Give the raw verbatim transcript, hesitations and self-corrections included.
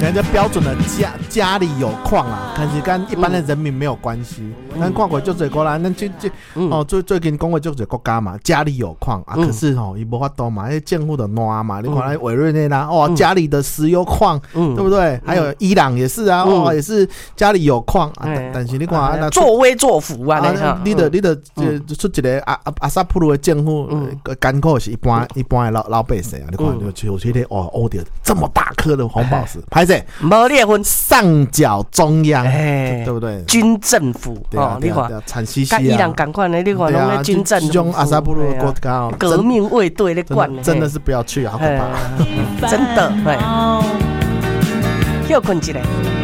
可能就标准的家家里有矿啊，可是跟一般的人民没有关系。咱看过就这个啦，咱这这哦最最近讲过就这国家嘛，家里有矿啊，可是哦伊无法度嘛，迄政府的烂嘛，你看那委瑞内啦，哦家里的石油矿，对不对？还有伊朗也是啊，哦也是家里有矿啊，但是你看那作威作福啊， 你的你的出一个阿阿萨普鲁的政府艰苦是一般一般的老老百姓啊，你看就有些的哦，哦的这么大颗的红宝石，拍摄没裂痕上缴中央，对不对？ 军政府。 哦，你看，惨兮兮啊！ 伊人同款的，你看，拢咧军政府， 这种阿萨布鲁的国家， 革命卫队咧管， 真的是不要去，好可怕！ 真的，对，休困一下。